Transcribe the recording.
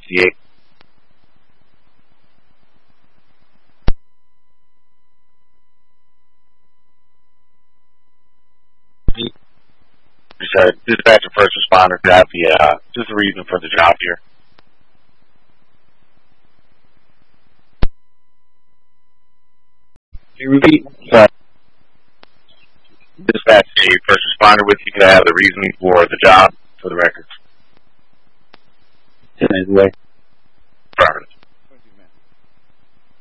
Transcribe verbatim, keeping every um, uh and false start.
sixty-eight. Sorry, dispatch and first responder to have the, uh, just the reason for the job here. Can you repeat? Sorry. Dispatch a first responder with you. Can I have the reasoning for the job for the records? Ten minutes away.